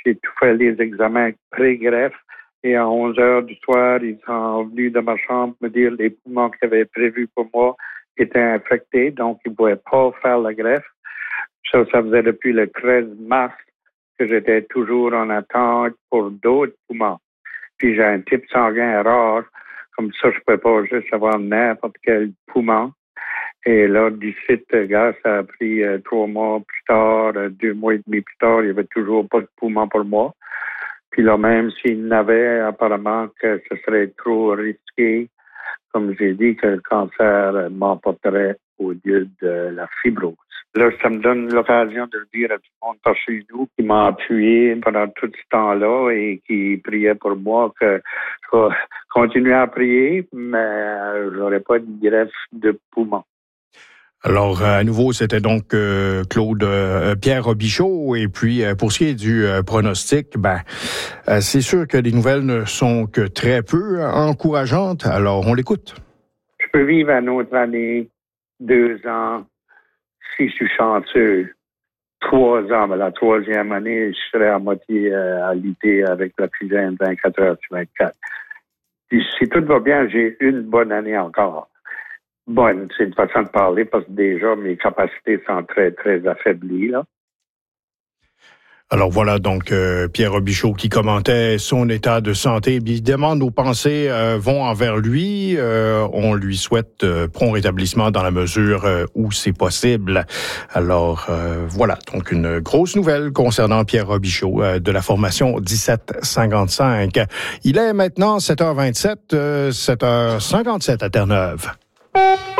J'ai tout fait les examens pré-greffe. Et à 11 heures du soir, ils sont venus de ma chambre me dire les poumons qu'ils avaient prévus pour moi étaient infectés, donc ils ne pouvaient pas faire la greffe. Ça faisait depuis le 13 mars que j'étais toujours en attente pour d'autres poumons. Puis j'ai un type sanguin rare, comme ça je ne peux pas juste avoir n'importe quel poumon. Et là, d'ici, gars, ça a pris 3 mois plus tard, 2 mois et demi plus tard, il n'y avait toujours pas de poumon pour moi. Puis là, même s'il n'avait, apparemment que ce serait trop risqué, comme j'ai dit, que le cancer m'emporterait au lieu de la fibrose. Là, ça me donne l'occasion de le dire à tout le monde par chez nous qui m'a appuyé pendant tout ce temps-là et qui priait pour moi que je vais continuer à prier, mais j'aurais pas de greffe de poumon. Alors, à nouveau, c'était donc Pierre Robichaud. Et puis, pour ce qui est du pronostic, c'est sûr que les nouvelles ne sont que très peu encourageantes. Alors, on l'écoute. Je peux vivre une autre année, 2 ans, si je suis chanceux. 3 ans, mais la 3e année, je serai à moitié alité avec l'oxygène 24 heures sur 24. Puis, si tout va bien, j'ai une bonne année encore. Bonne, c'est une façon de parler parce que déjà, mes capacités sont très, très affaiblies, là. Alors voilà donc Pierre Robichaud qui commentait son état de santé. Évidemment, nos pensées vont envers lui. On lui souhaite prompt rétablissement dans la mesure où c'est possible. Alors voilà, donc une grosse nouvelle concernant Pierre Robichaud de la formation 1755. Il est maintenant 7h27, 7h57 à Terre-Neuve.